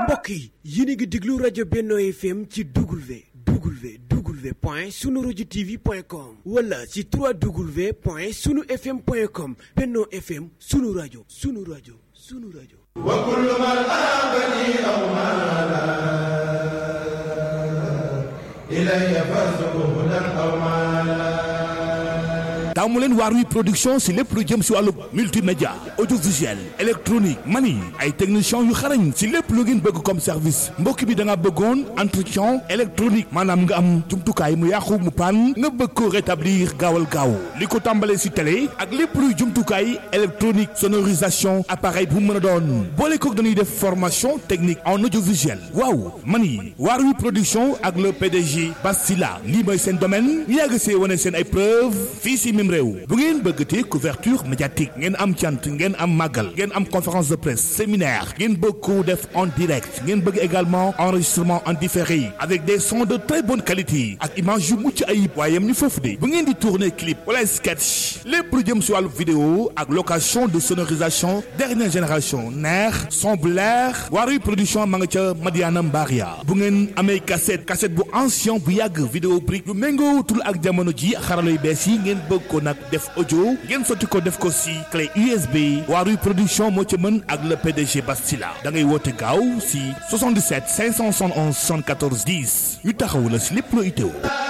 mbokk yi yéen a ngi déglu rajo Benno FM ci www.sunuradiotv.com wala ci www.sunufm.com. Benno FM sunu rajo sunu rajo sunu rajo. wa kullu man abani aw mala ilayya fasbuhudan aw mala. taamu leen Waarwi production si lépp lu jëm si wàllu multimédia audiovisuel électronique mani ay techniciens yu xarañ si lépp lu ngeen bëgg comme service mbokk bi da nga bëggoon entretien électronique maanaam nga am jumtukaay mu yàqu mu pan nga bëgg ko rétablir gaawal gaaw li ko tàmbalee si télé ak lépp luy jumtukaay électronique sonorisation appareil bu mën a doon boole kook dañuy def formation technique en audiovisuel waaw mani Waarwi production ak le PDG Bastila lii mooy seen domaine ñu yàgg see wane seen ay preuve fii si réew bu ngeen bëggatee couverture médiatique ngeen am cant ngeen am màggal ngeen am conférence de presse séminaire ngeen bëgg ko def en direct ngeen bëgg également enregistrement en différé avec des sons de très bonne qualité ak image yu mucc ayib waaye yam ñu foofu de bu ngeen di tourner clip wala sketch lépp lu jëm si wàllu vidéo ak location de sonorisation dernière génération neex son bu leer Waarwi production ma nga ca Madiana Mbaria bu ngeen amee cassette bu ancien bu yàgg vidéo brique yu méngootul ak jamono ji xarala yu bees yi ngeen bëgg ko nag def audio ngeen sotti ko def ko si clé USB Waarwi production moo ci mën ak le PDG Bastila da ngay woote gaaw si 77 571 74 10 ñu taxawu la si lépp loo itteewu